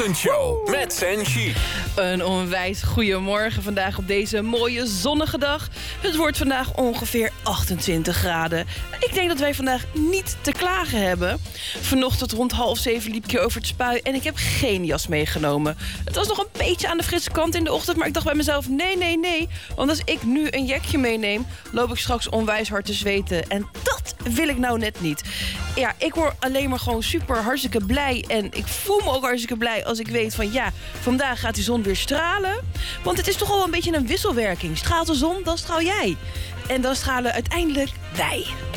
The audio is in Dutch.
Ochtendshow met Senshi. Een onwijs goeiemorgen vandaag op deze mooie zonnige dag. Het wordt vandaag ongeveer 28 graden. Ik denk dat wij vandaag niet te klagen hebben. Vanochtend rond 6:30 liep ik hier over het spui en ik heb geen jas meegenomen. Het was nog een beetje aan de frisse kant in de ochtend, maar ik dacht bij mezelf, nee. Want als ik nu een jakje meeneem, loop ik straks onwijs hard te zweten. En dat wil ik nou net niet. Ja, ik word alleen maar gewoon hartstikke blij. En ik voel me ook hartstikke blij als ik weet van ja, vandaag gaat die zon weer stralen. Want het is toch al een beetje een wisselwerking. Straalt de zon, dan straal jij. En dan stralen uiteindelijk wij.